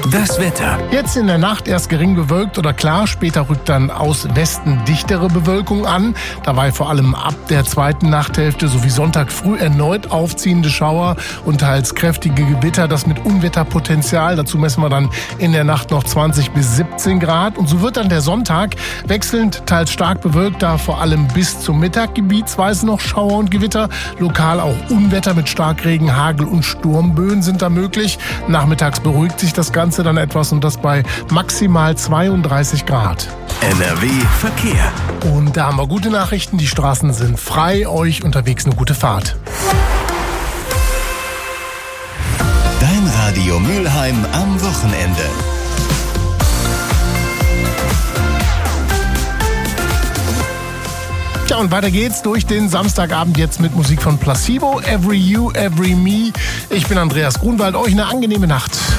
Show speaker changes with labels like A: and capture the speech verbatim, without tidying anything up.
A: Das Wetter.
B: Jetzt in der Nacht erst gering bewölkt oder klar, später rückt dann aus Westen dichtere Bewölkung an. Dabei vor allem ab der zweiten Nachthälfte sowie Sonntag früh erneut aufziehende Schauer und teils kräftige Gewitter, das mit Unwetterpotenzial. Dazu messen wir dann in der Nacht noch zwanzig bis siebzehn Grad. Und so wird dann der Sonntag wechselnd teils stark bewölkt, da vor allem bis zum Mittag gebietsweise noch Schauer und Gewitter. Lokal auch Unwetter mit Starkregen, Hagel und Sturmböen sind da möglich. Nachmittags beruhigt sich das Ganze dann etwas und das bei maximal zweiunddreißig Grad.
A: N R W Verkehr.
B: Und da haben wir gute Nachrichten. Die Straßen sind frei. Euch unterwegs eine gute Fahrt.
A: Dein Radio Mülheim am Wochenende.
B: Ja, und weiter geht's durch den Samstagabend jetzt mit Musik von Placebo, Every You, Every Me. Ich bin Andreas Grunwald. Euch eine angenehme Nacht.